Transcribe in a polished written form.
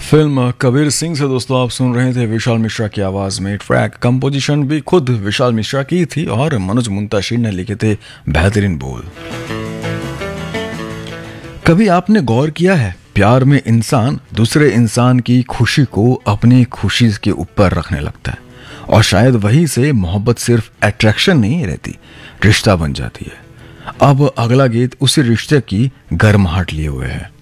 Film Kabir Singh से दोस्तों आप सुन रहे थे विशाल मिश्रा की आवाज में। ट्रैक कंपोजिशन भी खुद विशाल मिश्रा की थी और मनोज मुंताशिर ने लिखे थे बेहतरीन बोल। कभी आपने गौर किया है, प्यार में इंसान दूसरे इंसान की खुशी को अपनी खुशी के ऊपर रखने लगता है और शायद वहीं से मोहब्बत सिर्फ अट्रैक्शन नहीं रहती, रिश्ता बन जाती है। अब अगला गीत उसी रिश्ते की गर्माहट लिए हुए है।